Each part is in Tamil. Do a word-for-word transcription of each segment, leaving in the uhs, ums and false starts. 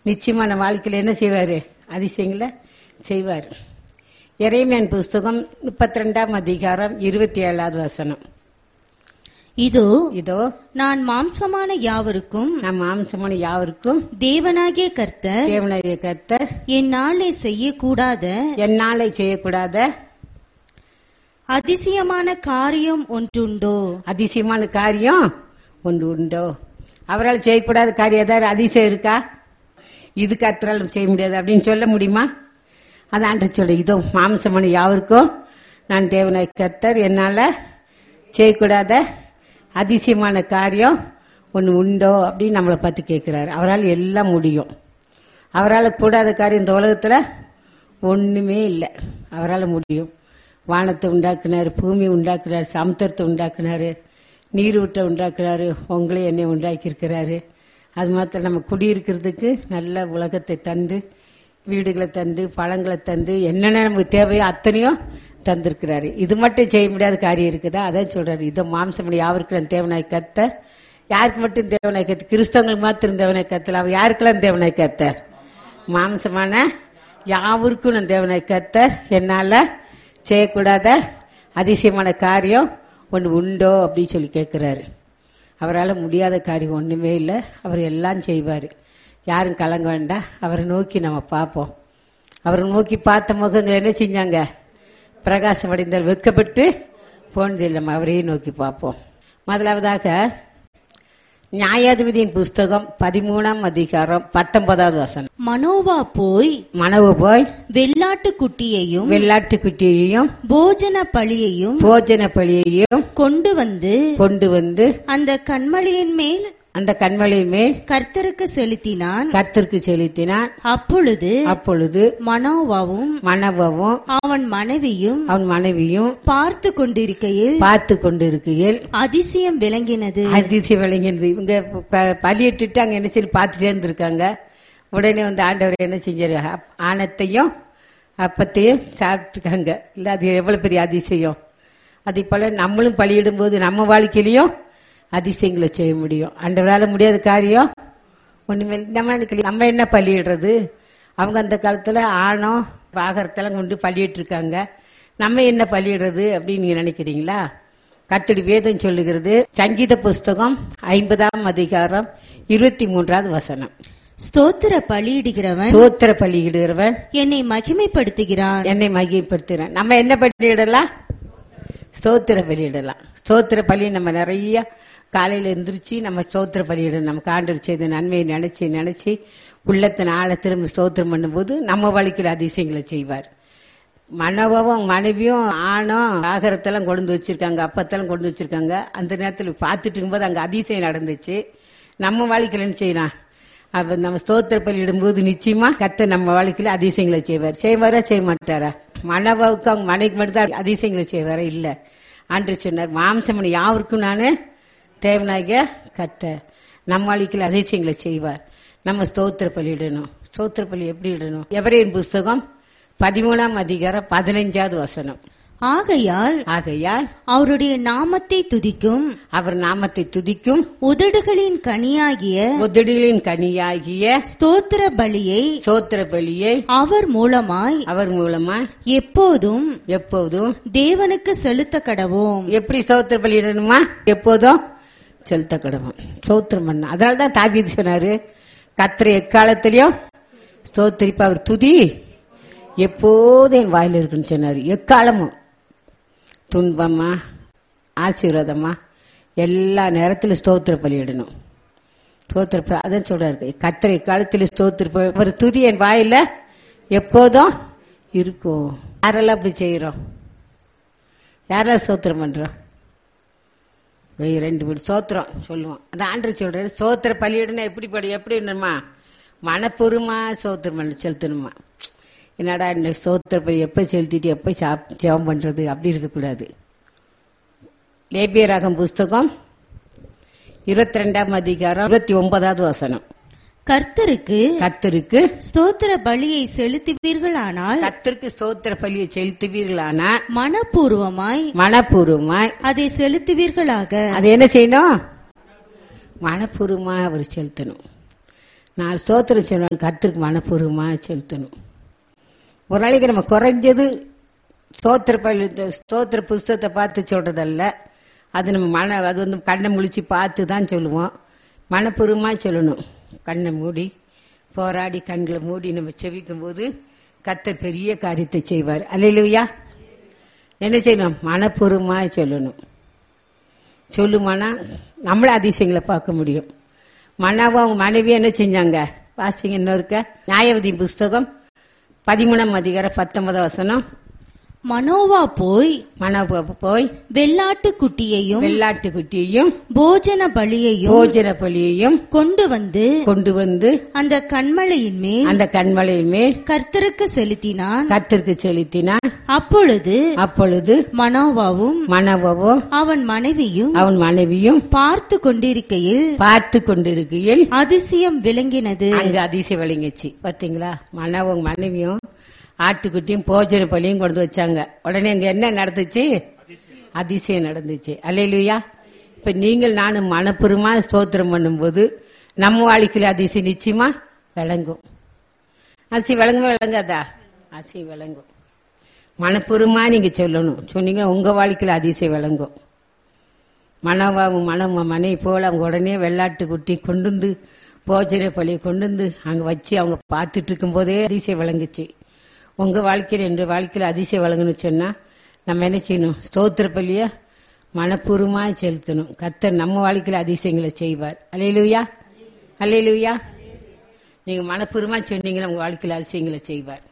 நிச்சயமா நம்ம வாழ்க்கையில என்ன செய்வாரு? அதிசயங்களை செய்வார். எரேமியாவின் புஸ்தகம் முப்பத்தி ரெண்டாம் அதிகாரம் இருபத்தி ஏழாவது வசனம். இதோ இதோ நான் மாம்சமான யாவருக்கும் நம் மாம்சமான யாவருக்கும் தேவனாகிய கர்த்தர் தேவனாகிய கர்த்தர் என்னாலே செய்யக்கூடாத என்னாலே செய்யக்கூடாத அதிசயமான காரியம் ஒன்றுண்டோ? அதிசயமான காரியம் ஒன்று உண்டோ? அவரால் செய்யக்கூடாத காரியம் ஏதாவது அதிசயம் இருக்கா? இது கர்த்தரால் செய்ய முடியாது அப்படின்னு சொல்ல முடியுமா? அது ஆண்டவர் சொல்ல, இதோ மாம்சமான யாவருக்கும் நான் தேவனாகிய கர்த்தர் என்னால செய்யக்கூடாத அதிசயமான காரியம் ஒன்று உண்டோ அப்படின்னு நம்மளை பார்த்து கேட்கிறாரு. அவரால் எல்லாம் முடியும். அவரால் கூடாத காரியம் இந்த உலகத்துல ஒண்ணுமே இல்லை. அவரால் முடியும். வானத்தை உண்டாக்குனாரு, பூமி உண்டாக்குனாரு, சமுத்திரத்தை உண்டாக்குனாரு, நீரூட்டை உண்டாக்குனாரு, உங்களே என்னை உண்டாக்கி இருக்கிறாரு. அது மாத்திரம் நம்ம குடியிருக்கிறதுக்கு நல்ல உலகத்தை தந்து, வீடுகளை தந்து, பழங்களை தந்து, என்னென்ன நமக்கு தேவையோ அத்தனையும் தந்திருக்கிறாரு. இது மட்டும் செய்ய முடியாத காரியம் இருக்குதா? அதான் சொல்றாரு, இதோ மாம்சமணி யாருக்கு நான் தேவனாய் கர்த்தர். யாருக்கு மட்டும் தேவனாய் கர்த்தர்? கிறிஸ்தவங்களுக்கு மாத்திரம் தேவனாய் கர்த்தர். அவர் யாருக்கெல்லாம் தேவனாய் கர்த்தர்? மாம்சமான யாவருக்கும் நான் தேவனாய் கர்த்தர். என்னால செய்யக்கூடாத அதிசயமான காரியம் ஒன்று உண்டோ அப்படின்னு சொல்லி கேட்கிறாரு. அவரால் முடியாத காரியம் ஒண்ணுமே இல்லை. அவர் எல்லாம் செய்வாரு. யாரும் கலங்க வேண்டாம். அவரை நோக்கி நம்ம பார்ப்போம். அவரை நோக்கி பார்த்த முகங்கள் என்ன செஞ்சாங்க? பிரகாசம் அடைந்தால் வெட்கப்பட்டு போனதில்லை. நம்ம அவரையே நோக்கி பார்ப்போம். முதலாவதாக நியாயாதிபதியின் புஸ்தகம் பதிமூணாம் அதிகாரம் பத்தொன்பதாவது வசனம். மனோவா போய் மனவு போய் வெள்ளாட்டு குட்டியையும் வெள்ளாட்டு குட்டியையும் போஜன பலியையும் போஜன பலியையும் கொண்டு வந்து கொண்டு வந்து அந்த கன்மலையின் மேல் அந்த கன்மலையின் மேல் கர்த்தருக்கு செலுத்தினான். கர்த்தருக்கு செலுத்தினான். அப்பொழுது அப்பொழுது மனோவாவும் மனவும் அவன் மனைவியும் அவன் மனைவியும் பார்த்து கொண்டிருக்கையில் பார்த்து கொண்டிருக்கையில் அதிசயம் விளங்கினது. அதிசயம் விளங்கினது. இவங்க பலியிட்டு அங்க என்ன செய்ய பார்த்துட்டே இருந்திருக்காங்க. உடனே வந்து ஆண்டவர் என்ன செஞ்சாரு? ஆனத்தையும் அப்பத்தையும் சாப்பிட்டுருக்காங்க. இல்ல, அது எவ்வளவு பெரிய அதிசயம். அதே போல நம்மளும் பலியிடும் போது நம்ம வாழ்க்கையிலையும் அதிசயங்களை செய்ய முடியும். ஆண்டவரால முடியாத காரியம் ஒண்ணுமே. நம்ம நினைக்கல நம்ம என்ன பலியிடுறது? அவங்க அந்த காலத்துல ஆணம் ஆகாரத்தெல்லாம் கொண்டு பலியிட்டு இருக்காங்க. நம்ம என்ன பலியிடுறது அப்படின்னு நீங்க நினைக்கிறீங்களா? கர்த்தருடைய வேதம் சொல்லுகிறது. சங்கீத புஸ்தகம் ஐம்பதாம் அதிகாரம் இருபத்தி மூன்றாவது வசனம். ஸ்தோத்திர பலியிடுகிறவன் ஸ்தோத்திர பலியிடுகிறவன் என்னை மகிமைப்படுத்துகிறான். என்னை மகிமைப்படுத்துகிறான். நம்ம என்ன பலியிடலாம்? ஸ்தோத்திர பலியிடலாம். ஸ்தோத்திர பலி நம்ம நிறைய காலையில எந்திரிச்சு நம்ம ஸ்தோத்திர பலியிடணும். நமக்கு ஆண்டவர் செய்த நன்மையை நினைச்சு நினைச்சு உள்ளத்தின் ஆழ திரும்ப ஸ்தோத்திரம் பண்ணும்போது நம்ம வாழ்க்கையில் அதிசயங்களை செய்வார். மனவும் மனைவியும் ஆணும் ஆகாரத்தெல்லாம் கொண்டு வச்சிருக்காங்க, அப்பத்தெல்லாம் கொண்டு வச்சிருக்காங்க. அந்த நேரத்தில் பார்த்துட்டு இருக்கும்போது அங்க அதிசயம் நடந்துச்சு. நம்ம வாழ்க்கையில் என்ன செய்யலாம்? அப்ப நம்ம ஸ்தோத்திர பலியிடும்போது நிச்சயமா கர்த்தர் நம்ம வாழ்க்கையில அதிசயங்களை செய்வார். செய்வாரா செய்ய மாட்டாரா? மனவுக்கு அவங்க மனைவிக்கு மட்டும்தான் அதிசயங்களை செய்வாரா? இல்ல. ஆண்டவர் சொன்னார், மாம்சமணி யாவருக்கும் நானு தேவனாகிய கர்த்தர். நம்ம வாழ்க்கையில அதிசயங்களை செய்வார். நம்ம ஸ்தோத்திர பலியிடணும். ஸ்தோத்திர பலி எப்படி இடணும்? எபிரேயர் புஸ்தகம் பதிமூணாம் அதிகாரம் பதினைஞ்சாவது வசனம். ஆகையால் ஆகையால் அவருடைய நாமத்தை துதிக்கும் அவர் நாமத்தை துதிக்கும் உதடுகளின் கனியாகிய உதடுகளின் கனியாகிய ஸ்தோத்திர பலியை ஸ்தோத்திர பலியை அவர் மூலமாய் அவர் மூலமா எப்போதும் எப்போதும் தேவனுக்கு செலுத்த கடவோம். எப்படி ஸ்தோத்திர பலியிடணுமா? எப்போதும் செலுத்த கடவோம். ஸ்தோத்திரம் பண்ண. அதனாலதான் தாவீது சொன்னாரு, கர்த்தரை எக்காலத்திலயும் ஸ்தோத்திரிப்ப அவர் துதி எப்போதும் என் வாயில இருக்குன்னு சொன்னாரு. எக்காலமும் துன்பமா ஆசீர்வாதமா எல்லா நேரத்திலும் ஸ்தோத்திர பலியிடணும். ஸ்தோத்திர அதான் சொல்றாரு, கர்த்தரை எக்காலத்தில ஸ்தோத்திர ஒரு துதி என் வாயில எப்போதும் இருக்கும். யாரெல்லாம் அப்படி செய்யறோம்? யாரெல்லாம் ஸ்தோத்திரம் பண்றோம்? ரெண்டு பேர் சோத்திரம் சொல்லுவோம். அந்த ஆண்டு சொல்றாரு, சோத்திர பலியிடணும். எப்படி படி எப்படி என்னமா மனப்பூர்வமா சோத்திரம் பண்ண செலுத்தணுமா? என்னடா இந்த சோத்திர பலி எப்ப செலுத்திட்டு எப்ப ஜெபம் பண்றது அப்படி இருக்கக்கூடாது. லேபியராகம் புஸ்தகம் இருபத்தி ரெண்டாம் அதிகாரம் இருபத்தி ஒன்பதாவது வசனம். கர்த்தருக்கு கர்த்தருக்கு ஸ்தோத்திர பலியை செலுத்துவீர்களானால் கர்த்தருக்கு ஸ்தோத்திர பலியை செலுத்துவீர்களானால் மனப்பூர்வமாய் மனப்பூர்வமாய் அதை செலுத்துவீர்களாக. அது என்ன செய்யணும்? மனப்பூர்வமா அவர் செலுத்தணும். நான் ஸ்தோத்திரம் சொல்லணும், கர்த்தருக்கு மனப்பூர்வமா செலுத்தணும். ஒரு நாளைக்கு நம்ம குறைஞ்சது ஸ்தோத்திர பள்ளி ஸ்தோத்திர புஸ்தகத்தை பார்த்து சொல்றதல்ல, அது நம்ம மன அது வந்து கண்ணை முழிச்சு பார்த்து தான் சொல்லுவோம். மனப்பூர்வமா சொல்லணும். கண்ணை மூடி போராடி கண்களை மூடி நம்ம செவிக்கும் போது கர்த்தர் பெரிய காரியத்தை செய்வார். அல்லேலூயா. என்ன செய்யணும்? மனப்பூர்வமா சொல்லணும். சொல்லுமானா நம்மள அதிசயங்களை பார்க்க முடியும். மனாவும் அவங்க மனைவி என்ன செஞ்சாங்க? வாசிங்க இன்னொருக்க. நியாயாதிபதி புஸ்தகம் பதிமூணாம் அதிகாரம் பத்தொன்பதாம் வசனம். மனோவா போய் மனோவா போய் வெள்ளாட்டு குட்டியையும் வெள்ளாட்டு குட்டியையும் போஜன பலியையும் போஜன பலியையும் கொண்டு வந்து கொண்டு வந்து அந்த கன்மலையின் மேல் அந்த கன்மலையின் மேல் கர்த்தருக்கு செலுத்தினான். கர்த்தருக்கு செலுத்தினான். அப்பொழுது அப்பொழுது மனோவாவும் மனோவாவும் அவன் மனைவியும் அவன் மனைவியும் பார்த்து கொண்டிருக்கையில் பார்த்து கொண்டிருக்கையில் அதிசயம் விளங்கினது. அங்க அதிசயம் விளங்கிச்சு. பாத்தீங்களா? மனோவும் மனைவியும் ஆட்டுக்குட்டியும் போஜன பலியும் கொண்டு வச்சாங்க. உடனே அங்க என்ன நடந்துச்சு? அதிசயம் நடந்துச்சு. அல்லேலூயா. இப்ப நீங்கள் நானும் மனப்பூர்வமா ஸ்தோத்திரம் பண்ணும்போது நம்ம வாழ்க்கையில அதிசயம் நிச்சயமா விளங்கும். அதிசயம் விளங்குமா விளங்காதா? அதிசயம் விளங்கும். மனப்பூர்வமா நீங்க சொல்லணும். சொன்னீங்க உங்க வாழ்க்கையில அதிசயம் விளங்கும். மனவாவும் மனம் மனை போல அவங்க உடனே வெள்ளாட்டு குட்டி கொண்டு வந்து போஜன பலியை கொண்டு வந்து அங்க வச்சு அவங்க பார்த்துட்டு இருக்கும் போதே அதிசயம் விளங்குச்சு. உங்க வாழ்க்கையில என்ற வாழ்க்கையில அதிசயம் வழங்கணும்னு சொன்னா நம்ம என்ன செய்யணும்? ஸ்தோத்திர பலிய மனப்பூர்வமா செலுத்தணும். கர்த்தர் நம்ம வாழ்க்கையில அதிசயங்களை செய்வார். அல்லேலூயா, அல்லேலூயா. நீங்க மனப்பூர்வமா சொன்னீங்கன்னா உங்க வாழ்க்கையில அதிசயங்களை செய்வார்.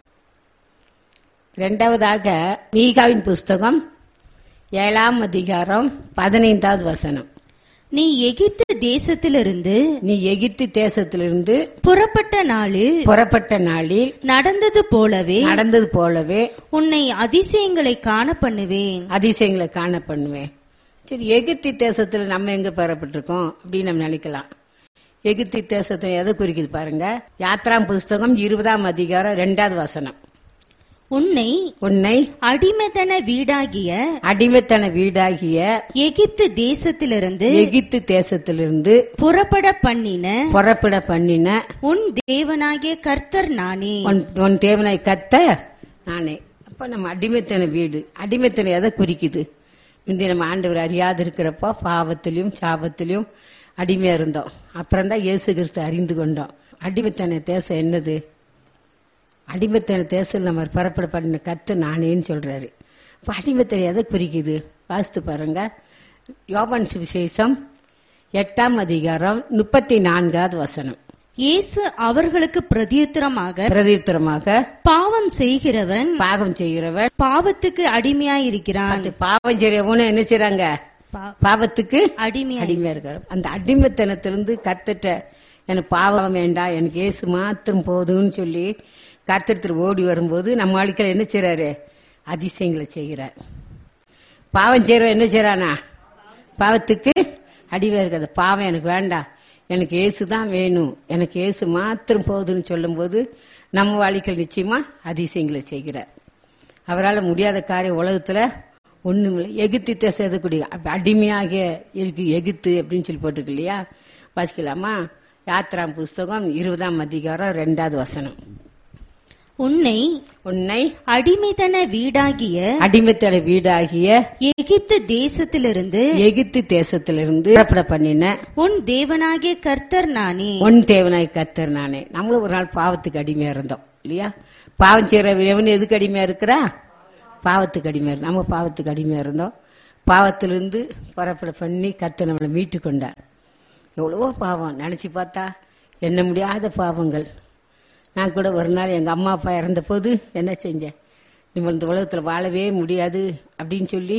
இரண்டாவதாக மீகாவின் புஸ்தகம் ஏழாம் அதிகாரம் பதினைந்தாவது வசனம். நீ எகிப்து தேசத்திலிருந்து நீ எகிப்து தேசத்திலிருந்து புறப்பட்ட நாளில் புறப்பட்ட நாளில் நடந்தது போலவே நடந்தது போலவே உன்னை அதிசயங்களை காண பண்ணுவேன். அதிசயங்களை காண பண்ணுவேன். சரி, எகிப்து தேசத்துல நம்ம எங்க பெறப்பட்டிருக்கோம் அப்படின்னு நம்ம நினைக்கலாம். எகிப்து தேசத்துல எதை குறிக்குது பாருங்க. யாத்ராம் புஸ்தகம் இருபதாம் அதிகாரம் இரண்டாவது வசனம். உன்னை உன்னை அடிமைத்தன வீடாகிய அடிமைத்தன வீடாகிய எகிப்து தேசத்திலிருந்து எகிப்து தேசத்திலிருந்து புறப்பட பண்ணின புறப்பட பண்ணின உன் தேவனாகிய கர்த்தர் நானே. உன் தேவனாய் கர்த்தர் நானே. அப்ப நம்ம அடிமைத்தன வீடு. அடிமைத்தனம் எதை குறிக்குது? இந்த நம்ம ஆண்டவர் அறியாது இருக்கிறப்போ பாவத்திலையும் சாபத்திலையும் அடிமையா இருந்தோம். அப்புறம் தான் இயேசு கிறிஸ்து அறிந்து கொண்டோம். அடிமைத்தன தேசம் என்னது? அடிமைத்தன தேசம் நம்ம பரப்பட பண்ணின கத்து நானேன்னு சொல்றாரு. இப்ப அடிமைத்தனை எதை குறிக்குது? வாசித்து பாருங்க. யோவான் சுவிசேஷம் எட்டாம் அதிகாரம் முப்பத்தி நான்காவது வசனம். இயேசு அவர்களுக்கு பிரதியுத்தரமாக பிரதியுத்தரமாக பாவம் செய்கிறவன் பாவம் செய்கிறவன் பாவத்துக்கு அடிமையாயிருக்கிறான். பாவம் செய்யறவனு என்ன செய்றாங்க? பாவத்துக்கு அடிமையா அடிமையா இருக்கிறான். அந்த அடிமைத்தனத்திலிருந்து கர்த்தட்ட எனக்கு பாவம் வேண்டாம், எனக்கு இயேசு மாத்திரம் போதும்னு சொல்லி கர்த்தர் ஓடி வரும்போது நம்ம வாழ்க்கையில என்ன செய்யறாரு? அதிசயங்களை செய்கிறார். பாவம் செய்யறவன் என்ன செய்யறானா? பாவத்துக்கு அடிமையா இருக்கிறது. பாவம் எனக்கு வேண்டாம், எனக்கு இயேசு தான் வேணும், எனக்கு இயேசு மாத்திரம் போதுன்னு சொல்லும் போது நம்ம வாழ்க்கையில் நிச்சயமா அதிசயங்களை செய்கிறார். அவரால் முடியாத காரியம் உலகத்துல ஒண்ணுமில்லை. எகிப்து தேசம் எதக்கூடிய அடிமையாக இருக்கு எகிப்து அப்படின்னு சொல்லி போட்டிருக்கு இல்லையா? வாசிக்கலாமா? யாத்ராம் புஸ்தகம் இருபதாம் அதிகாரம் இரண்டாவது வசனம். உன்னை உன்னை அடிமைத்தன வீடாகிய அடிமைத்தன வீடாகிய எகிப்து தேசத்திலிருந்து எகிப்து தேசத்திலிருந்து புறப்பட பண்ணின உன் தேவனாகிய கர்த்தர் நானே. உன் தேவனாய் கர்த்தர் நானே. நம்மளும் ஒரு நாள் பாவத்துக்கு அடிமையா இருந்தோம் இல்லையா? பாவம் செய்யறவன் எதுக்கு அடிமையா இருக்கிறா? பாவத்துக்கு அடிமையா இருந்தோம். நம்ம பாவத்துக்கு அடிமையா இருந்தோம். பாவத்திலிருந்து புறப்பட பண்ணி கர்த்தர் நம்மளை மீட்டு கொண்டார். எவ்வளவோ பாவம் நினைச்சு பார்த்தா எண்ண முடியாத பாவங்கள். நான் கூட ஒரு நாள் எங்க அம்மா அப்பா இறந்த போது என்ன செஞ்சேன்? நம்ம இந்த உலகத்துல வாழவே முடியாது அப்படின்னு சொல்லி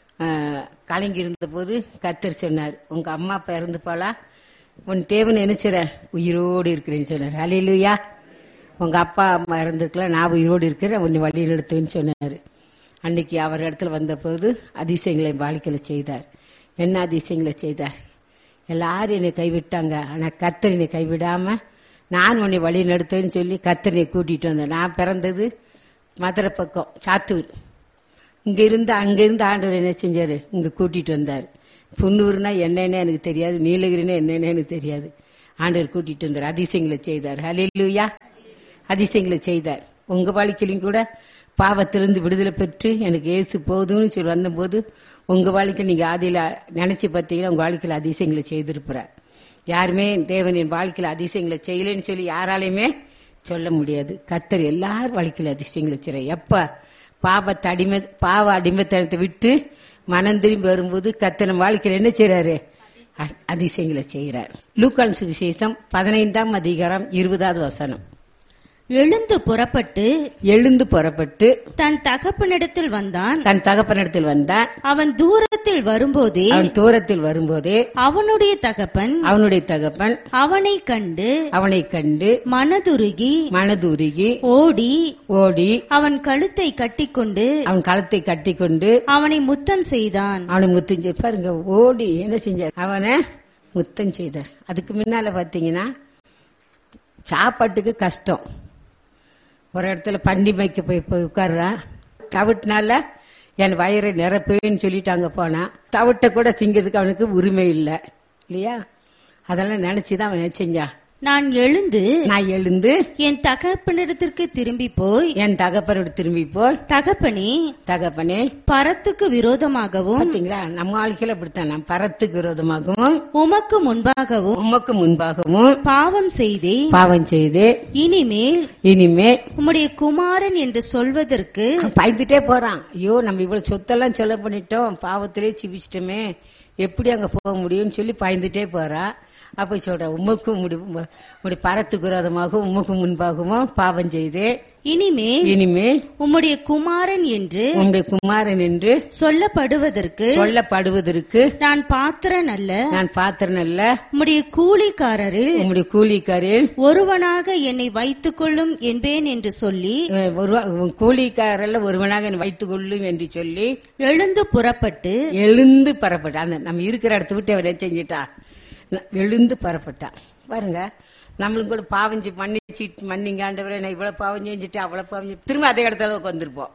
கலங்கி இருந்த போது கர்த்தர் சொன்னார், உங்க அம்மா அப்பா இறந்து போலா, உன் தேவன் நினைச்சிட உயிரோடு இருக்கிறேன்னு சொன்னார். அல்லேலூயா. உங்க அப்பா அம்மா இறந்துருக்கலாம், நான் உயிரோடு இருக்கிறேன், உன்னை வழி நடத்துவேன்னு சொன்னார். அன்னைக்கு அவர் இடத்துல வந்த போது அதிசயங்களை வாழ்க்கையில செய்தார். என்ன அதிசயங்களை செய்தார்? எல்லாரும் என்னை கைவிட்டாங்க, ஆனா கர்த்தர் என்னை கைவிடாம நான் உன்னை வழி நடத்துவேன்னு சொல்லி கர்த்தரை கூட்டிட்டு வந்தேன். நான் பிறந்தது மதுரை பக்கம் சாத்தூர். இங்க இருந்து அங்க இருந்து ஆண்டவர் என்ன செஞ்சாரு? இங்க கூட்டிட்டு வந்தாரு. புன்னூர்னா என்னன்னு எனக்கு தெரியாது, நீலகிரினா என்னன்னு எனக்கு தெரியாது. ஆண்டவர் கூட்டிட்டு வந்தார், அதிசயங்களை செய்தார். ஹல்லேலூயா. அதிசயங்களை செய்தார். உங்க வாழ்க்கையிலும் கூட பாவத்திலிருந்து விடுதலை பெற்று எனக்கு இயேசு போதும்னு சொல்லி வந்தபோது உங்க வாழ்க்கையில் நீங்க ஆதியில நினைச்சு பார்த்தீங்கன்னா உங்க வாழ்க்கையில அதிசயங்களை செய்திருப்பார். யாருமே தேவனின் வாழ்க்கையில அதிசயங்களை செய்யலன்னு சொல்லி யாராலையுமே சொல்ல முடியாது. கர்த்தர் எல்லார் வாழ்க்கையில அதிசயங்களை செய்யறார். எப்ப பாவத்தை அடிமை பாவ அடிமைத்தனத்தை விட்டு மனம் திரும்பி வரும்போது கர்த்தர் நம்ம வாழ்க்கையில என்ன செய்யறாரு? அதிசயங்களை செய்யறார். லூக்கான் சுவிசேஷம் பதினைந்தாம் அதிகாரம் இருபதாவது வசனம். எழுந்து புறப்பட்டு எழுந்து புறப்பட்டு தன் தகப்பனிடத்தில் வந்தான். தன் தகப்பனிடத்தில் வந்தான். அவன் தூரத்தில் வரும்போதே அவன் தூரத்தில் வரும்போதே அவனுடைய தகப்பன் அவனுடைய தகப்பன் அவனை கண்டு அவனை கண்டு மனதுருகி மனதுருகி ஓடி ஓடி அவன் கழுத்தை கட்டிக்கொண்டு அவன் கழுத்தை கட்டி கொண்டு அவனை முத்தம் செய்தான். அவனை முத்தம் செய்ய பாருங்க, ஓடி என்ன செஞ்சார்? அவனை முத்தம் செய்தார். அதுக்கு முன்னால பாத்தீங்கன்னா சாப்பாட்டுக்கு கஷ்டம். ஒரு இடத்துல பண்டி மேய்க்க போய் போய் உட்கார்றான். தவிட்டுனால என் வயிறை நிரப்புவேன்னு சொல்லிட்டு அங்க போனா தவிட்ட கூட திங்கிறதுக்கு அவனுக்கு உரிமை இல்லை இல்லையா? அதெல்லாம் நினைச்சுதான் அவன் செஞ்சான். நான் எழுந்து நான் எழுந்து என் தகப்பனிடத்திற்கு திரும்பி போய் என் தகப்பனோட திரும்பி போய் தகப்பனே தகப்பனே பரத்துக்கு விரோதமாகவும் பாத்தீங்களா, நம்ம வாழ்க்கையில அப்படித்தான். நான் பரத்துக்கு விரோதமாகவும் உமக்கு முன்பாகவும் உமக்கு முன்பாகவும் பாவம் செய்தே பாவம் செய்து இனிமேல் இனிமே உம்முடைய குமாரன் என்று சொல்வதற்கு பயந்துட்டே போறான். ஐயோ, நம்ம இவ்வளவு சொத்தெல்லாம் சொல்ல பண்ணிட்டோம், பாவத்திலே சிபிச்சிட்டோமே, எப்படி அங்க போக முடியும்னு சொல்லி பயந்துட்டே போறா. அப்ப சொல்ற, உமக்கு முடி பரத்துக்கு விரோதமாகவும் உமக்கு முன்பாகவும் பாவம் செய்து இனிமே இனிமே உம்முடைய குமாரன் என்று உம்முடைய குமாரன் என்று சொல்லப்படுவதற்கு சொல்லப்படுவதற்கு நான் பாத்திரன் அல்ல நான் பாத்திரன் அல்ல உம்முடைய கூலிக்காரரில் உம்முடைய கூலிக்காரில் ஒருவனாக என்னை வைத்துக் கொள்ளும் என்பேன் என்று சொல்லி கூலிக்காரல்ல ஒருவனாக வைத்துக் கொள்ளும் என்று சொல்லி எழுந்து புறப்பட்டு எழுந்து புறப்பட்டான். அந்த நம்ம இருக்கிற இடத்த விட்டு அவரை செஞ்சிட்டா எழுந்து புறப்பட்டான். பாருங்க, நம்மளும் கூட பாவஞ்சி மன்னிச்சு மன்னிங்க ஆண்டவரே, நான் இவ்வளவு பாவம் செஞ்சுட்டு அவ்வளவு பாவம் திரும்ப அதே இடத்துல உட்காந்துருப்போம்.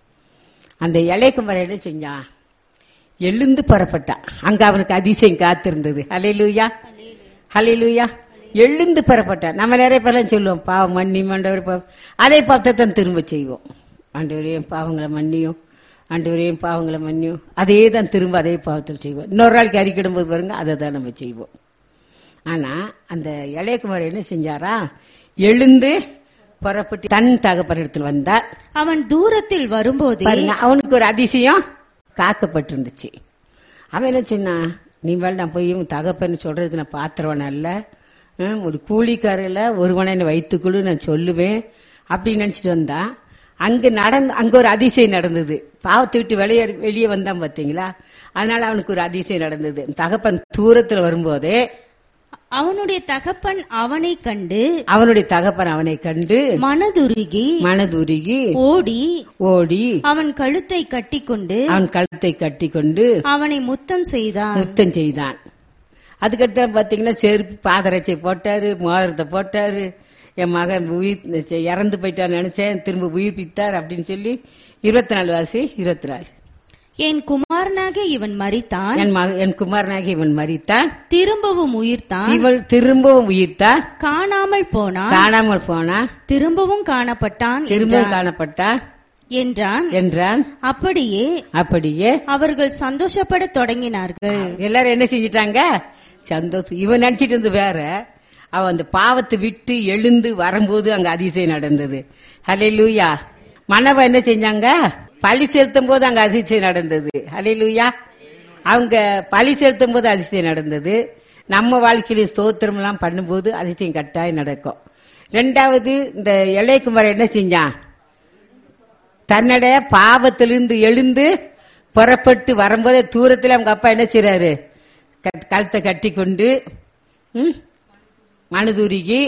அந்த இலைக்கும் வர என்ன செஞ்சான்? எழுந்து புறப்பட்டான். அங்க அவனுக்கு அதிசயம் காத்திருந்தது. ஹல்லேலூயா, ஹல்லேலூயா. எழுந்து புறப்பட்டான். நம்ம நிறைய பேர்லாம் சொல்லுவோம், பாவம் மன்னி ஆண்டவர் பாவம், அதே பாவத்தை தான் திரும்ப செய்வோம். ஆண்டவரையும் பாவங்களை மன்னியும், ஆண்டவரையும் பாவங்களை மன்னியும், அதே தான் திரும்ப அதே பாவத்தில் செய்வோம். இன்னொரு நாளைக்கு அறிக்கிடும் போது பாருங்க, அதை தான் நம்ம செய்வோம். ஆனா அந்த இளையகுமார் என்ன செஞ்சாரா? எழுந்து புறப்பட்டு தன் தகப்பனிடத்தில் வந்தார். அவன் தூரத்தில் வரும்போது அவனுக்கு ஒரு அதிசயம் காக்கப்பட்டிருந்துச்சு. அவன் என்ன சொன்னா, நீ மேல நான் போய் தகப்பன்னு சொல்றதுக்கு நான் பாத்திரவன் அல்ல, ஒரு கூலிக்காரில் ஒருவனை வைத்துக்குழு நான் சொல்லுவேன் அப்படின்னு நினைச்சிட்டு வந்தா, அங்க நடந்து அங்க ஒரு அதிசயம் நடந்தது. பாவத்தை விட்டு வெளியே வெளியே வந்தான் பாத்தீங்களா? அதனால அவனுக்கு ஒரு அதிசயம் நடந்தது. தகப்பன் தூரத்துல வரும்போதே அவனுடைய தகப்பன் அவனை கண்டு அவனுடைய தகப்பன் அவனை கண்டு மனதுருகி மனதுருகி ஓடி ஓடி அவன் கழுத்தை கட்டிக்கொண்டு அவன் கழுத்தை கட்டி கொண்டு அவனை முத்தம் செய்தான் முத்தம் செய்தான். அதுக்கடுத்து பாத்தீங்கன்னா செருப்பு பாதரட்சை போட்டாரு, மோதிரத்தை போட்டாரு. என் மகன் உயிர் இறந்து போயிட்டான்னு நினைச்சேன், திரும்ப உயிர்ப்பித்தார் அப்படின்னு சொல்லி இருபத்தி நாலு வாசி இருபத்தி நாலு என் குமாரனாக இவன் மரித்தான், என் குமாரனாக இவன் மரித்தான், திரும்பவும் உயிர்த்தான், இவள் திரும்பவும் உயிர்த்தான், காணாமல் போனான், காணாமல் போனான், திரும்பவும் காணப்பட்டான், திரும்பவும் காணப்பட்டான் என்றான் என்றான். அப்படியே அப்படியே அவர்கள் சந்தோஷப்பட தொடங்கினார்கள். எல்லாரும் என்ன செஞ்சிட்டாங்க? சந்தோஷம். இவன் நினைச்சிட்டு இருந்து வேற, அவன் அந்த பாவத்தை விட்டு எழுந்து வரும்போது அங்க அதிசயம் நடந்தது. ஹல்லேலூயா. மனவ என்ன செஞ்சாங்க? பழி செலுத்தும் போது அங்க அதிசயம் நடந்தது. ஹல்லேலூயா. அவங்க பழி செலுத்தும் போது அதிசயம் நடந்தது. நம்ம வாழ்க்கையில ஸ்தோத்திரம் எல்லாம் பண்ணும்போது அதிசயம் கட்டாயம் நடக்கும். ரெண்டாவது, இந்த இளையகுமார் என்ன செஞ்சான்? தன்னுடைய பாவத்திலிருந்து எழுந்து புறப்பட்டு வரும்போதே தூரத்தில் அவங்க அப்பா என்ன செய்றாரு? கழுத்தை கட்டி கொண்டு மனதுருகி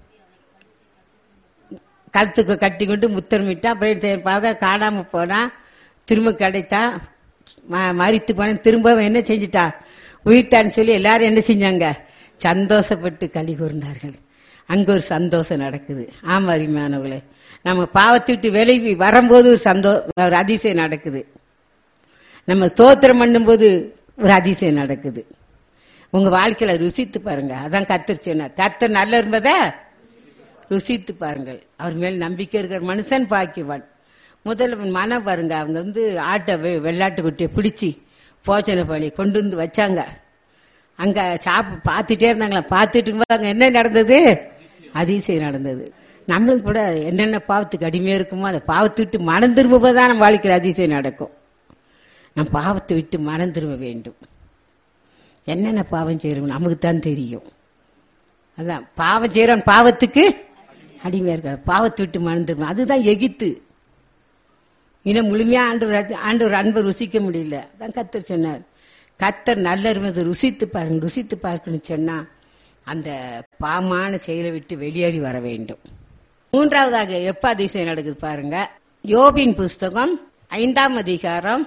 கழுத்துக்கு கட்டி கொண்டு முத்தமிட்டா. அப்புறம் காணாம போனா, திரும்ப கிடைத்தா, மரித்து போன, திரும்ப என்ன செஞ்சுட்டா? உயிர்த்தான்னு சொல்லி எல்லாரும் என்ன செஞ்சாங்க? சந்தோஷப்பட்டு களி கூர்ந்தார்கள். அங்க ஒரு சந்தோஷம் நடக்குது. ஆமா அருமையானவர்களே, நம்ம பாவத்தை விட்டு விலகி வரும்போது ஒரு சந்தோஷம், ஒரு அதிசயம் நடக்குது. நம்ம ஸ்தோத்திரம் பண்ணும்போது ஒரு அதிசயம் நடக்குது. உங்க வாழ்க்கையில ருசித்து பாருங்க. அதான் கர்த்தர் சொன்னார், கர்த்தர் நல்ல இருப்பதை ருசித்து பாருங்கள். அவர் மேல் நம்பிக்கை இருக்கிற மனுஷன் பாக்கியவான். முதல்ல மனம் பாருங்க, அவங்க வந்து ஆட்டை வெள்ளாட்டு குட்டியை பிடிச்சி போச்சனை பழி கொண்டு வந்து வச்சாங்க. அங்க சாப்பு பார்த்துட்டே இருந்தாங்களா, பார்த்துட்டு இருக்கும்போது அங்க என்ன நடந்தது? அதிசயம் நடந்தது. நம்மளுக்கு கூட என்னென்ன பாவத்துக்கு அடிமையா இருக்குமோ அதை பாவத்தை விட்டு மனம் திரும்பதான் நம்ம வாழ்க்கையில் அதிசயம் நடக்கும். நம் பாவத்தை விட்டு மனம் திரும்ப வேண்டும். என்னென்ன பாவம் செய்யறோம் நமக்கு தான் தெரியும். அதான் பாவம் செய்யறோம், பாவத்துக்கு அடிமையா இருக்க, பாவத்தை விட்டு மனம் திரும்ப. அதுதான் எகித்து. இன்னும் முழுமையா ஆண்டு ஆண்டு ஒரு அன்பை ருசிக்க முடியல. அதான் கர்த்தர் சொன்னார், கர்த்தர் நல்ல இருப்பதை ருசித்து பாருங்க. ருசித்து பார்க்கணும்னு சொன்னா அந்த பாவமான செயலை விட்டு வெளியேறி வர வேண்டும். மூன்றாவதாக எப்ப அதிசயம் நடக்குது பாருங்க. யோபின் புஸ்தகம் ஐந்தாம் அதிகாரம்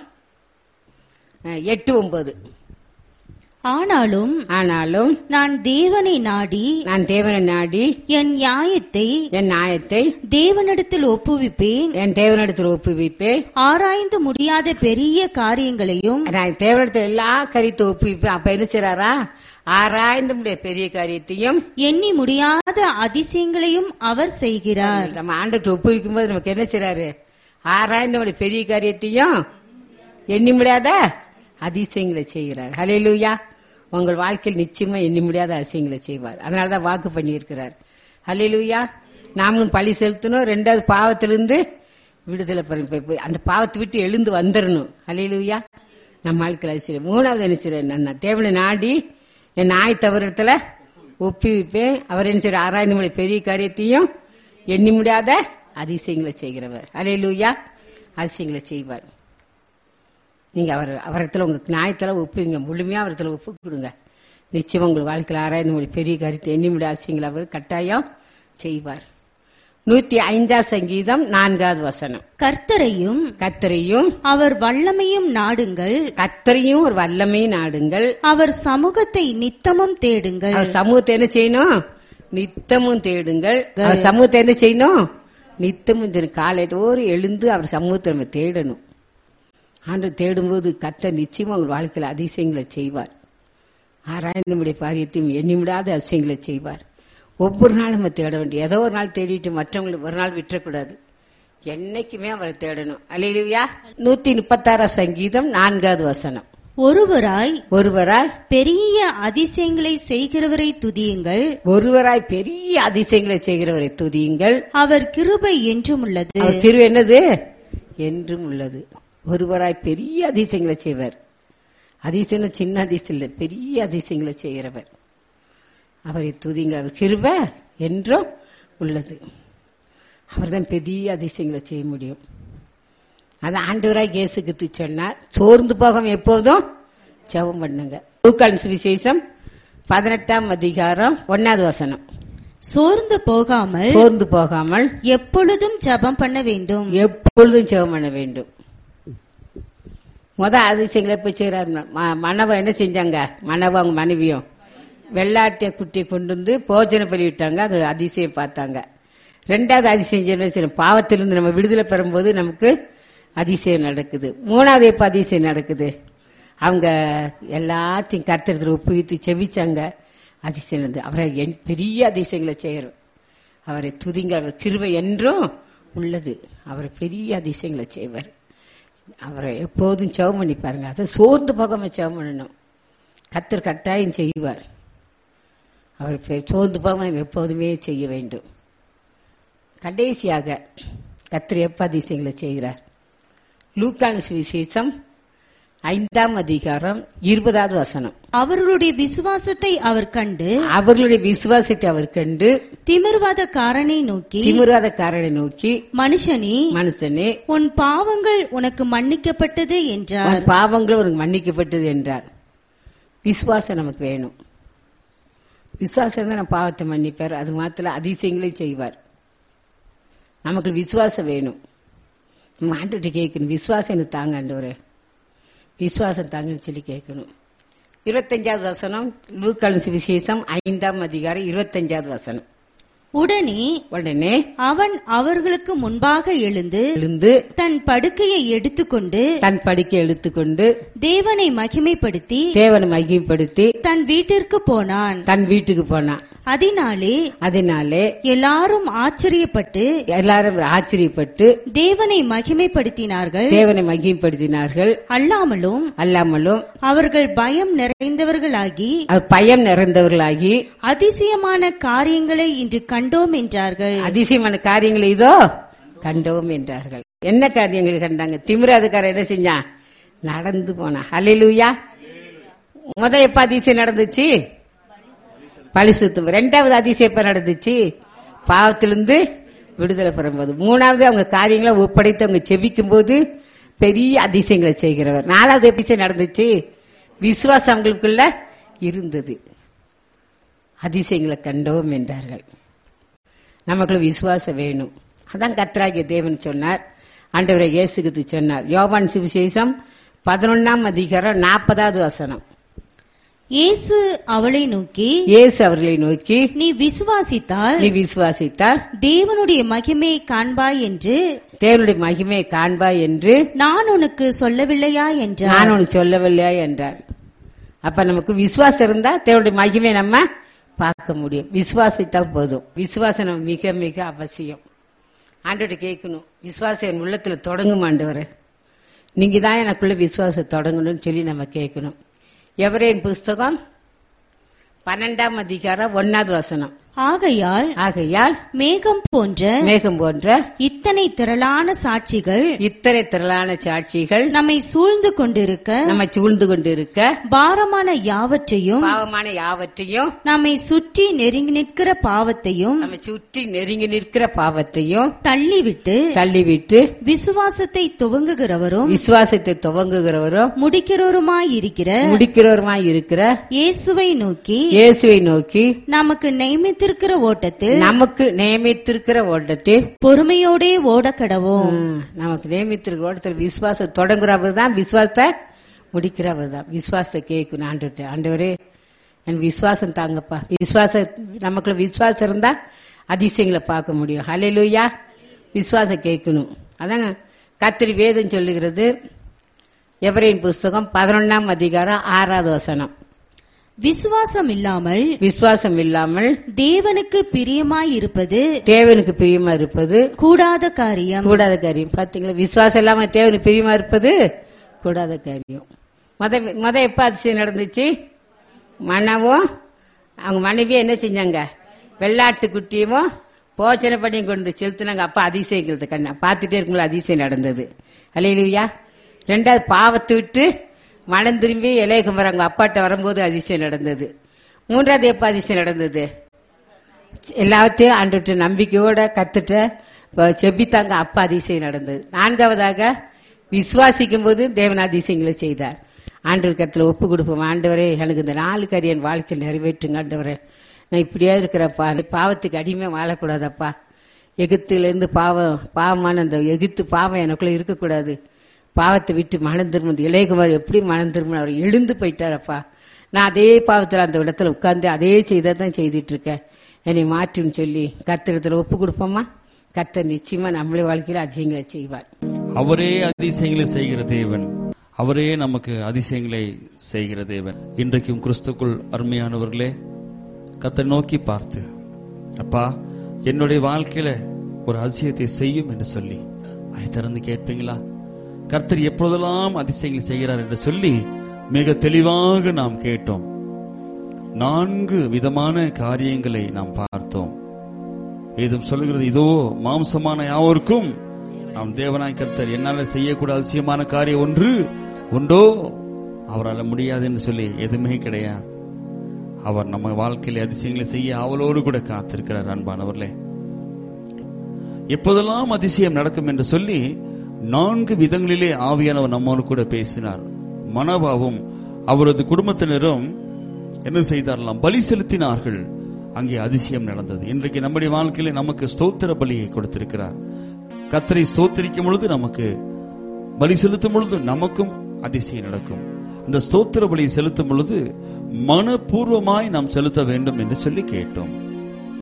எட்டு ஒன்பது. ஆனாலும் ஆனாலும் நான் தேவனை நாடி நான் தேவனை நாடி என் நியாயத்தை என் நியாயத்தை தேவனிடத்தில் ஒப்புவிப்பேன். என் தேவனிடத்தில் ஒப்புவிப்பேன். ஆராய்ந்து முடியாத பெரிய காரியங்களையும் நான் தேவனிடத்தில் எல்லா காரியத்தை ஒப்புவிப்பேன். அப்ப என்ன செய்றாரா? ஆராய்ந்து முடிய பெரிய காரியத்தையும் எண்ணி முடியாத அதிசயங்களையும் அவர் செய்கிறார். நம்ம ஆண்டவர்கிட்ட ஒப்புவிக்கும் போது நமக்கு என்ன செய்றாரு? ஆராய்ந்து முடிய பெரிய காரியத்தையும் எண்ணி முடியாத அதிசயங்களை செய்கிறார். ஹல்லேலூயா. உங்கள் வாழ்க்கையில் நிச்சயமா எண்ணி முடியாத அதிசயங்களை செய்வார். அதனாலதான் வாக்கு பண்ணி இருக்கிறார். ஹல்லேலூயா. நாமளும் பழி செலுத்தணும். ரெண்டாவது பாவத்திலிருந்து விடுதலை பண்ணி அந்த பாவத்தை விட்டு எழுந்து வந்துடணும். ஹல்லேலூயா. நம்ம வாழ்க்கையில் அதிசயம். மூணாவது என்ன செய்றார்? நான் தேவனை நாடி என் நாய் தவறத்துல ஒப்புவிப்பேன். அவர் என்ன செய்ய ஆராய்ந்து முடிய பெரிய காரியத்தையும் எண்ணி முடியாத அதிசயங்களை செய்கிறவர். ஹல்லேலூயா. அதிசயங்களை செய்வார். நீங்க அவர் அவரத்துல உங்க நியாயத்துல ஒப்புவீங்க, முழுமையா அவரத்துல ஒப்பு கொடுங்க. நிச்சயம் உங்கள் வாழ்க்கையில் ஆராய்ந்து முடிய பெரிய காரியத்தை எண்ணி முடியாத அதிசயங்களை அவர் கட்டாயம் செய்வார். நூத்தி ஐந்தாம் சங்கீதம் நான்காவது வசனம். கர்த்தரையும் கர்த்தரையும் அவர் வல்லமையும் நாடுங்கள். கர்த்தரையும் ஒரு வல்லமையும் நாடுங்கள். அவர் சமூகத்தை நித்தமும் தேடுங்கள். அவர் சமூகத்தை என்ன செய்யணும்? நித்தமும் தேடுங்கள். அவர் சமூகத்தை என்ன செய்யணும்? நித்தமும் தேடும். காலையோடு எழுந்து அவர் சமூகத்தை நம்ம தேடணும். ஆண்டு தேடும்போது கர்த்தர் நிச்சயமா உங்கள் வாழ்க்கையில் அதிசயங்களை செய்வார். ஆராய்ந்து முடிய காரியத்தையும் எண்ணி முடியாத அதிசயங்களை செய்வார். ஒவ்வொரு நாளும் நம்ம தேட வேண்டிய, ஏதோ ஒரு நாள் தேடிட்டு மற்றவங்களுக்கு ஒரு நாள் விட்டுறக்கூடாது. என்னைக்குமே அவரை தேடணும். அல்லேலூயா. நூத்தி முப்பத்தாறாம் சங்கீதம் நான்காவது வசனம். ஒருவராய் ஒருவராய் பெரிய அதிசயங்களை செய்கிறவரை துதியுங்கள். ஒருவராய் பெரிய அதிசயங்களை செய்கிறவரை துதியுங்கள். அவர் கிருபை என்றும் உள்ளது. அவர் கிருபை என்னது? என்றும் உள்ளது. ஒருவராய் பெரிய அதிசயங்களை செய்வர். அதிசயம் சின்ன அதிசயம் இல்லை, பெரிய அதிசயங்களை செய்கிறவர். அவரை துதிங்க. அவர் கிருபை என்றும் உள்ளது. அவர் தான் பெரிய அதிசயங்களை செய்ய முடியும். அது ஆண்டவராய் இயேசுக்கு சொன்னார். சோர்ந்து போகாம எப்போதும் ஜெபம் பண்ணுங்க. லூக்காவின் சுவிசேஷம் பதினெட்டாம் அதிகாரம் ஒன்னாவது வசனம். சோர்ந்து போகாமல் சோர்ந்து போகாமல் எப்பொழுதும் ஜெபம் பண்ண வேண்டும். எப்பொழுதும் ஜெபம் பண்ண வேண்டும். முத அதிசயங்களை போய் செய்யறாரு. மனவ என்ன செஞ்சாங்க? மனவ அவங்க மனைவியும் வெள்ளாட்டிய குட்டியை கொண்டு வந்து போஜனை பண்ணி விட்டாங்க. அது அதிசயம் பார்த்தாங்க. ரெண்டாவது அதிசயம் பாவத்திலிருந்து நம்ம விடுதலை பெறும்போது நமக்கு அதிசயம் நடக்குது. மூணாவது எப்ப அதிசயம் நடக்குது? அவங்க எல்லாத்தையும் கர்த்தரத்துல ஒப்புவித்து செவிச்சாங்க. அதிசயம் நடந்தது. அவரை பெரிய அதிசயங்களை செய்யறோம். அவரை துதிங்க. அவர் கிருபை என்றும் உள்ளது. அவரை பெரிய அதிசயங்களை செய்வார். அவரை எப்போதும் ஜெபம் பண்ணி பாருங்க. அதை சோர்ந்து போகாம ஜெபம் பண்ணணும். கர்த்தர் கட்டாயம் செய்வார். அவர் சோர்ந்து போகாம எப்போதுமே செய்ய வேண்டும். கடைசியாக கர்த்தர் எப்ப அதிசயங்களை செய்கிறார்? லூக்கான சுவிசேஷம் ஐந்தாம் அதிகாரம் இருபதாவது வசனம். அவர்களுடைய விசுவாசத்தை அவர் கண்டு அவர்களுடைய விசுவாசத்தை அவர் கண்டு திமிர்வாதக்காரனை நோக்கி திமிர்வாதக்காரனை நோக்கி மனுஷனே மனுஷனே உன் பாவங்கள் உனக்கு மன்னிக்கப்பட்டது என்றார். பாவங்கள் உனக்கு மன்னிக்கப்பட்டது என்றார். விசுவாசம் நமக்கு வேணும். விசுவாசம் தான் நம்ம பாவத்தை மன்னிப்பார். அது மாத்திர அதிசயங்களையும் செய்வார். நமக்கு விசுவாசம் வேணும். நம்ம ஆண்டுகிட்ட கேட்கணும், விசுவாசம் எனக்கு தாங்க ஆண்டவரே, விசுவாசம் தாங்கன்னு சொல்லி கேட்கணும். இருபத்தஞ்சாவது வசனம் லூக்கான சுவிசேஷம் ஐந்தாம் அதிகாரம் இருபத்தஞ்சாவது வசனம். உடனே உடனே அவன் அவர்களுக்கு முன்பாக எழுந்து எழுந்து தன் படுக்கையை எடுத்துக்கொண்டு தன் படுக்கை எடுத்துக்கொண்டு தேவனை மகிமைப்படுத்தி தேவனை மகிமைப்படுத்தி தன் வீட்டிற்கு போனான். தன் வீட்டுக்கு போனான். அதனாலே அதனாலே எல்லாரும் ஆச்சரியப்பட்டு எல்லாரும் ஆச்சரியப்பட்டு தேவனை மகிமைப்படுத்தினார்கள். தேவனை மகிமைப்படுத்தினார்கள். அல்லாமலும் அல்லாமலும் அவர்கள் பயம் நிறைந்தவர்களாகி அவர் பயம் நிறைந்தவர்களாகி அதிசயமான காரியங்களை இன்று கண்டோம் என்றார்கள். அதிசயமான காரியங்களை இதோ கண்டோம் என்றார்கள். என்ன காரியங்கள் கண்டாங்க? திமிராதுக்காரர் என்ன செஞ்சா? நடந்து போனா. ஹல்லேலூயா. முத எப்ப அதிசயம் நடந்துச்சு? பரிசுத்தம். இரண்டாவது அதிசயம் எப்ப நடந்துச்சு? பாவத்திலிருந்து விடுதலை பெறும்போது. மூணாவது அவங்க காரியங்களை ஒப்படைத்து அவங்க செபிக்கும் போது பெரிய அதிசயங்களை செய்கிறவர். நாலாவது எபிசோட் நடந்துச்சு, விசுவாசம் அவங்களுக்குள்ள இருந்தது. அதிசயங்களை கண்டோம் என்றார்கள். நமக்குள்ள விசுவாசம் வேணும். அதான் கர்த்தராகிய தேவன் சொன்னார். ஆண்டவரை இயேசு கிறிஸ்து சொன்னார். யோவான் சுவிசேஷம் பதினொன்னாம் அதிகாரம் நாற்பதாவது வசனம். இயேசு அவளை நோக்கி இயேசு அவர்களை நோக்கி நீ விசுவாசித்தால் நீ விசுவாசித்தால் தேவனுடைய மகிமையை காண்பாய் என்று தேவனுடைய மகிமையை காண்பாய் என்று நான் உனக்கு சொல்லவில்லையா என்றார். நான் உனக்கு சொல்லவில்லையா என்றார். அப்ப நமக்கு விசுவாசம் இருந்தா தேவனுடைய மகிமையை நம்ம பார்க்க முடியும். விசுவாசித்தா போதும். விசுவாசம் நம்ம மிக மிக அவசியம். ஆண்டவர்கிட்ட கேட்கணும், விசுவாசம் என் உள்ளத்துல தொடங்கும் ஆண்டவரே, நீங்க தான் எனக்குள்ள விசுவாசம் தொடங்கணும்னு சொல்லி நம்ம கேட்கணும். எவரேன் புஸ்தகம் பன்னெண்டாம் அதிகாரம் ஒன்னாவது வசனம். ஆகையால் ஆகையால் மேகம் போன்ற மேகம் போன்ற இத்தனை திரளான சாட்சிகள் இத்தனை திரளான சாட்சிகள் நம்மை சூழ்ந்து கொண்டிருக்க நம்மை சூழ்ந்து கொண்டிருக்க பாரமான யாவற்றையும் பாவமான யாவற்றையும் நம்மை சுற்றி நெருங்கி நிற்கிற பாவத்தையும் நம்மை சுற்றி நெருங்கி நிற்கிற பாவத்தையும் தள்ளிவிட்டு தள்ளிவிட்டு விசுவாசத்தை துவங்குகிறவரும் விசுவாசத்தை துவங்குகிறவரும் முடிக்கிறவருமாயிருக்கிற முடிக்கிறவருமாய் இருக்கிற இயேசுவை நோக்கி இயேசுவை நோக்கி நமக்கு நியமித்திருக்கிற ஓட்டத்தில் நமக்கு நியமித்திருக்கிற ஓட்டத்தில் பொறுமையோடே ஓடக்கடவோம். நமக்கு நியமித்திருக்கிற ஓட்டத்தில் விசுவாசம் தொடங்குறவர் தான், விசுவாசத்தை முடிக்கிறவர் தான். விசுவாசத்தை கேட்கணும் ஆண்டவரே. ஆண்டவரே என் விசுவாசம் தாங்கப்பா. விசுவாசம் நமக்குள்ள விசுவாசம் இருந்தா அதிசயங்களை பார்க்க முடியும். ஹல்லேலூயா. விசுவாசம் கேட்கணும். அதாங்க கர்த்தர் வேதம் சொல்லுகிறது. எபிரேயர் புஸ்தகம் பதினொன்னாம் அதிகாரம் ஆறாவது வசனம். விசுவாசம் இல்லாமல் விசுவாசம் இல்லாமல் தேவனுக்கு பிரியமாய் இருப்பது தேவனுக்கு பிரியமா இருப்பது கூடாத காரியம். கூடாத காரியம். பாத்தீங்களா? விசுவாசம் இல்லாம தேவனுக்கு பிரியமா இருப்பது கூடாத காரியம். மத மத எப்ப அதிசயம் நடந்துச்சு? மனவும் அவங்க மனைவியும் என்ன செஞ்சாங்க? வெள்ளாட்டு குட்டியும் போச்சனை பண்ணியும் கொண்டு செலுத்தினாங்க. அப்ப அதிசயங்கிறது கண்ணா பார்த்துட்டே இருக்கும்போது அதிசயம் நடந்தது. அல்லேலூயா. ரெண்டாவது பாவத்தை விட்டு மனம் திரும்பி இலையகம் வராங்க அப்பாட்ட வரும்போது அதிசயம் நடந்தது. மூன்றாவது எப்ப அதிசயம் நடந்தது? எல்லாத்தையும் ஆண்டுட்டு நம்பிக்கையோட கத்துட்டு செபித்தாங்க. அப்ப அதிசயம் நடந்தது. நான்காவதாக விசுவாசிக்கும் போது தேவன் அதிசயங்களை செய்தார். ஆண்டவர் கருத்துல ஒப்பு கொடுப்போம். ஆண்டவரே எனக்கு இந்த நாலு காரியம் வாழ்க்கையில் நிறைவேற்றுங்க ஆண்டவரே. நான் இப்படியா இருக்கிறப்பா, பாவத்துக்கு அடிமையா வாழக்கூடாதப்பா. எகிப்துல இருந்து பாவம் பாவமான அந்த எகிப்து பாவம் எனக்குள்ள இருக்கக்கூடாது. பாவத்தை விட்டு மனம் திரும்ப இளையகுமார் எப்படி மனம் திரும்ப அவர் எழுந்து போயிட்டாரப்பா. நான் அதே பாவத்தில் அந்த இடத்துல உட்கார்ந்து அதே செய்தான் செய்துட்டு இருக்கேன். என்னை மாற்றுன்னு சொல்லி கர்த்தரிடத்துல ஒப்பு கொடுப்போமா? கர்த்தர் நிச்சயமா நம்மளே வாழ்க்கையில அதிசயங்களை செய்வார். அவரே அதிசயங்களை செய்கிற தேவன், அவரே நமக்கு அதிசயங்களை செய்கிற தேவன். இன்றைக்கும் கிறிஸ்துக்குள் அருமையானவர்களே, கர்த்தரை நோக்கி பார்த்து, அப்பா என்னுடைய வாழ்க்கையில ஒரு அதிசயத்தை செய்யும் என்று சொல்லி அதை திறந்து கேட்பீங்களா? கர்த்தர் எப்பொழுதெல்லாம் அதிசயங்களை செய்கிறார் என்று சொல்லி மிக தெளிவாக நாம் கேட்டோம். நான்கு விதமான காரியங்களை நாம் பார்த்தோம். வேதம் சொல்லுகிறது, இதோ மாம்சமான யாவருக்கும் நாம் தேவனாய் கர்த்தர் என்னால செய்யக்கூட அதிசயமான காரியம் ஒன்று உண்டோ, அவரால் முடியாது என்று சொல்லி எதுவுமே கிடையாது. அவர் நம்ம வாழ்க்கையில அதிசயங்களை செய்ய அவளோடு கூட காத்திருக்கிறார். அன்பானவர்களே, எப்போதெல்லாம் அதிசயம் நடக்கும் என்று சொல்லி நான்கு விதங்களிலே ஆவியானவர் நம்மோடு கூட பேசினார். மனோபாவும் அவரது குடும்பத்தினரும் என்ன செய்தார்களாம்? பலி செலுத்தினார்கள். அங்கே அதிசயம் நடந்தது. இன்றைக்கு நம்முடைய வாழ்க்கையில நமக்கு ஸ்தோத்திர பலியை கொடுத்திருக்கிறார். கர்த்தரை ஸ்தோத்திரிக்கும் பொழுது, நமக்கு பலி செலுத்தும் பொழுது நமக்கும் அதிசயம் நடக்கும். அந்த ஸ்தோத்திர பலியை செலுத்தும் பொழுது மனப்பூர்வமாய் நாம் செலுத்த வேண்டும் என்று சொல்லி கேட்டோம்.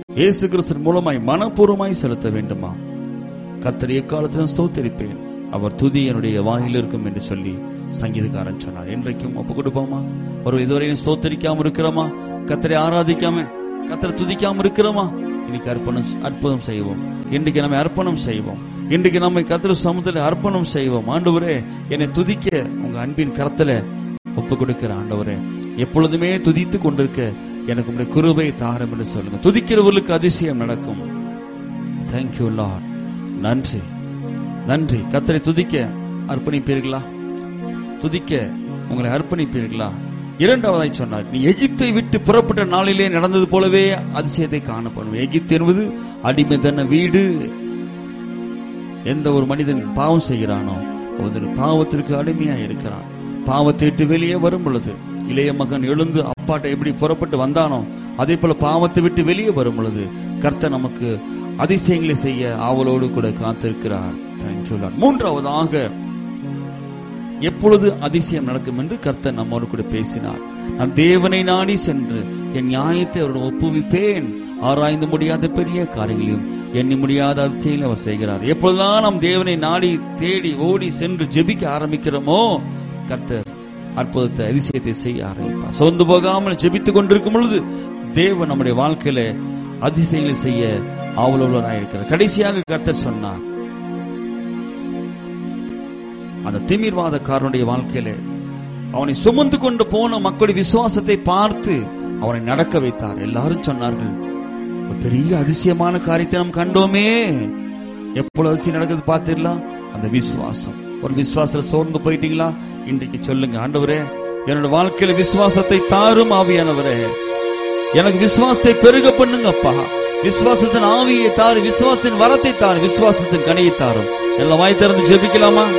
இயேசு கிறிஸ்து மூலமாய் மனப்பூர்வமாய் செலுத்த வேண்டுமா? கர்த்தர் எக்காலத்திலும் ஸ்தோத்திரிப்பேன், அவர் துதி என்னுடைய வாயில் இருக்கும் என்று சொல்லி சங்கீதக்காரன் சொன்னார். இன்றைக்கும் ஒப்பு கொடுப்போமா? ஒரு இதுவரையும் ஸ்தோத்தரிக்காம இருக்கிறோமா? கர்த்தரை ஆராதிக்காம கர்த்தரை துதிக்காம இருக்கிறோமா? இன்னைக்கு அர்ப்பணம் அற்புதம் செய்வோம். இன்றைக்கு நம்ம அர்ப்பணம் செய்வோம். இன்றைக்கு நம்மை கர்த்தர் சமூகத்தில் அர்ப்பணம் செய்வோம். ஆண்டவரே, என்னை துதிக்க உங்க அன்பின் கரத்துல ஒப்பு கொடுக்கிற ஆண்டவரே, எப்பொழுதுமே துதித்து கொண்டிருக்க எனக்கு உங்களுடைய கிருபை தாரும் என்று சொல்லுங்க. துதிக்கிறவர்களுக்கு அதிசயம் நடக்கும். Thank you Lord. நன்றி, நன்றி. கர்த்தரை துதிக்க அர்ப்பணிப்பீர்களா? துதிக்க உங்களை அர்ப்பணிப்பீர்களா? இரண்டாவதாய் சொன்னார், நீ எகிப்தை விட்டு புறப்பட்ட நாளிலே நடந்தது போலவே அதிசயத்தை காணப்படும். எகிப்து என்பது அடிமைத்தன வீடு. எந்த ஒரு மனிதன் பாவம் செய்கிறானோ அவன் பாவத்திற்கு அடிமையா இருக்கிறான். பாவத்தை விட்டு வெளியே வரும் பொழுது இளைய மகன் எழுந்து அப்பாட்ட எப்படி புறப்பட்டு வந்தானோ அதே போல பாவத்தை விட்டு வெளியே வரும் பொழுது கர்த்தர் நமக்கு அதிசயங்களை செய்ய ஆவலோடு கூட காத்திருக்கிறார். மூன்றாவதாக, எப்பொழுது அதிசயம் நடக்கும் என்று கர்த்தர் நம்மோடு கூட பேசினார். நான் தேவனை நாடி சென்று என் நியாயத்தை அவருடன் ஒப்புவிப்பேன். ஆராய்ந்து முடியாத பெரிய காரியங்களையும் எண்ணி முடியாத அதிசயங்களை அவர் செய்கிறார். எப்பொழுதுதான் நாம் தேவனை நாடி தேடி ஓடி சென்று ஜெபிக்க ஆரம்பிக்கிறோமோ கர்த்தர் அற்புதத்தை அதிசயத்தை செய்ய ஆரம்பிப்பார். சோர்ந்து போகாமல் ஜெபித்துக் கொண்டிருக்கும் பொழுது தேவன் நம்முடைய வாழ்க்கையில அதிசயங்களை செய்ய ஆவலுள்ளவராயிருக்கிறார். கடைசியாக கர்த்தர் சொன்னார், அந்த திமிர்வாதக்காரனுடைய வாழ்க்கையில அவனை சுமந்து கொண்டு போன மக்களுடைய விசுவாசத்தை பார்த்து அவனை நடக்க வைத்தார். எல்லாரும் சொன்னார்கள், பெரிய அதிசயமான காரியத்தை நாம் கண்டோமே. எப்பொழுது அதிசயம் நடக்குது பார்த்தீங்களா? அந்த விசுவாசம். ஒரு விசுவாசத்துல சோர்ந்து போயிட்டீங்களா? இன்றைக்கு சொல்லுங்க, ஆண்டவரே, என்னோட வாழ்க்கையில விசுவாசத்தை தாரும் ஆவியானவரே, எனக்கு விசுவாசத்தை பெருக பண்ணுங்கப்பா. விசுவாசத்தின் ஆவியை தாரு, விசுவாசத்தின் வரத்தை தாரு, விசுவாசத்தின் கனியை தாரும். எல்லாம் வாய் திறந்து ஜெபிக்கலாமா?